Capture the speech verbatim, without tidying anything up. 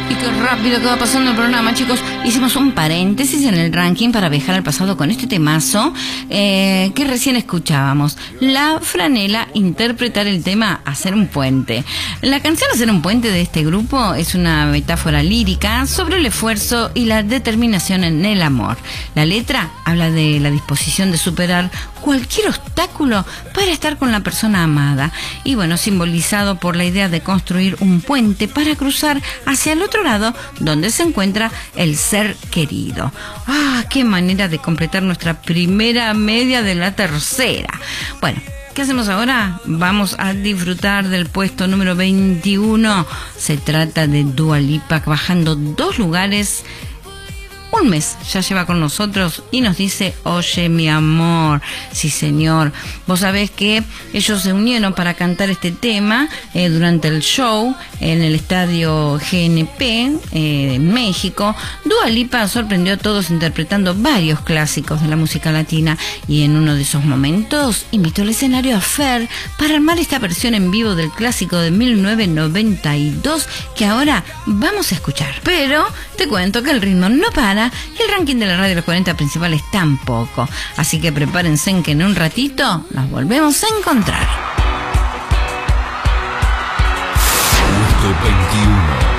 Y qué rápido que va pasando el programa, chicos. Hicimos un paréntesis en el ranking para viajar al pasado con este temazo eh, que recién escuchábamos. La Franela interpretar el tema Hacer un puente. La canción Hacer un puente de este grupo es una metáfora lírica sobre el esfuerzo y la determinación en el amor. La letra habla de la disposición de superar cualquier obstáculo para estar con la persona amada. Y bueno, simbolizado por la idea de construir un puente para cruzar hacia el otro lado donde se encuentra el ser querido. ¡Ah, qué manera de completar nuestra primera media de la tercera! Bueno, ¿qué hacemos ahora? Vamos a disfrutar del puesto número veintiuno. Se trata de Dua Lipa bajando dos lugares. Un mes ya lleva con nosotros y nos dice: oye mi amor. Sí señor, vos sabés que ellos se unieron para cantar este tema eh, durante el show en el estadio G N P eh, en México. Dua Lipa sorprendió a todos interpretando varios clásicos de la música latina, y en uno de esos momentos invitó al escenario a Fer para armar esta versión en vivo del clásico de mil novecientos noventa y dos que ahora vamos a escuchar. Pero te cuento que el ritmo no para y el ranking de la radio de los cuarenta principales tampoco. Así que prepárense en que en un ratito nos volvemos a encontrar. Puesto veintiuno.